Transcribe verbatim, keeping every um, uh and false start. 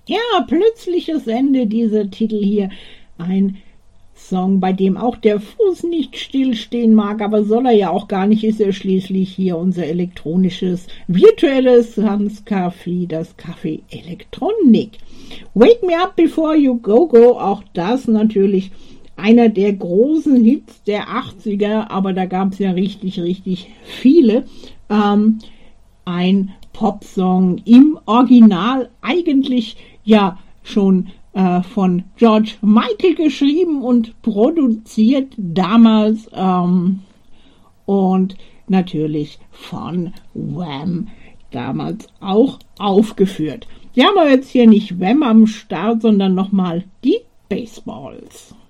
Ja, plötzliches Ende, dieser Titel hier. Ein Song, bei dem auch der Fuß nicht stillstehen mag, aber soll er ja auch gar nicht, ist er schließlich hier unser elektronisches, virtuelles Hans-Café, das Café Elektronik. Wake Me Up Before You Go Go, auch das natürlich einer der großen Hits der achtziger, aber da gab es ja richtig, richtig viele. Ähm, ein Popsong im Original, eigentlich ja schon äh, von George Michael geschrieben und produziert damals ähm, und natürlich von Wham damals auch aufgeführt. Wir haben aber jetzt hier nicht Wham am Start, sondern nochmal die Baseballs.